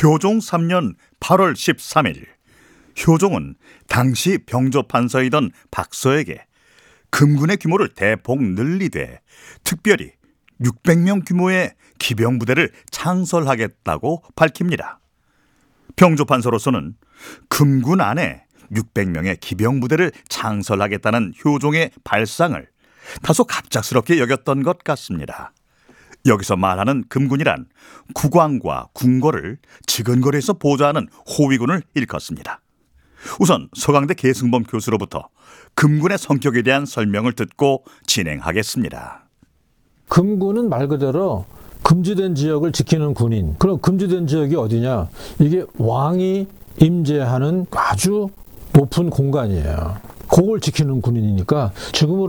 효종 3년 8월 13일 효종은 당시 병조판서이던 박서에게 금군의 규모를 대폭 늘리되 특별히 600명 규모의 기병부대를 창설하겠다고 밝힙니다. 병조판서로서는 금군 안에 600명의 기병부대를 창설하겠다는 효종의 발상을 다소 갑작스럽게 여겼던 것 같습니다. 여기서 말하는 금군이란 국왕과 궁궐을 지근거리에서 보좌하는 호위군을 일컫습니다. 우선 서강대 계승범 교수로부터 금군의 성격에 대한 설명을 듣고 진행하겠습니다. 금군은 말 그대로 금지된 지역을 지키는 군인. 그럼 금지된 지역이 어디냐? 이게 왕이 임재하는 아주 높은 공간이에요. 그걸 지키는 군인이니까 지금으로